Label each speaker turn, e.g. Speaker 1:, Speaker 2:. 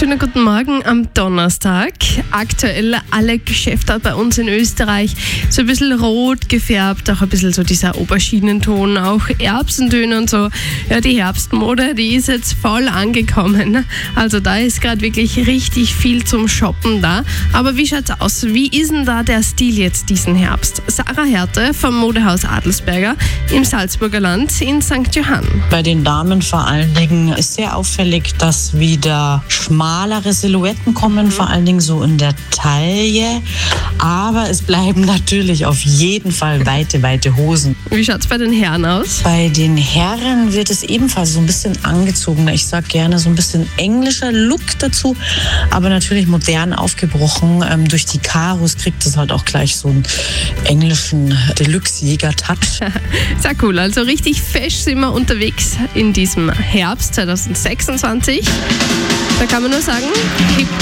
Speaker 1: Schönen guten Morgen am Donnerstag. Aktuell alle Geschäfte bei uns in Österreich so ein bisschen rot gefärbt, auch ein bisschen so dieser Auberginenton, auch Erbsentöne und so. Ja, die Herbstmode, die ist jetzt voll angekommen. Also da ist gerade wirklich richtig viel zum Shoppen da. Aber wie schaut's aus? Wie ist denn da der Stil jetzt diesen Herbst? Sarah Härte vom Modehaus Adelsberger im Salzburger Land in St. Johann.
Speaker 2: Bei den Damen vor allen Dingen ist sehr auffällig, dass wieder schmalere Silhouetten kommen, vor allen Dingen so in der Taille. Aber es bleiben natürlich auf jeden Fall weite Hosen.
Speaker 1: Wie schaut's bei den Herren aus?
Speaker 2: Bei den Herren wird es ebenfalls so ein bisschen angezogener. Ich sag gerne so ein bisschen englischer Look dazu, aber natürlich modern aufgebrochen. Durch die Karos kriegt es halt auch gleich so einen englischen Deluxe-Jäger-Touch.
Speaker 1: Sehr cool, also richtig fesch sind wir unterwegs in diesem Herbst 2026. Da kann man nur sagen, gibt